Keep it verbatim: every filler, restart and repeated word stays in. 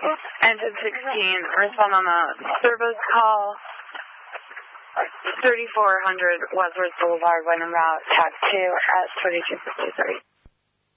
Engine sixteen, respond on the servos call. thirty-four hundred Wadsworth Boulevard, when en route, tax two at twenty-two fifty-three.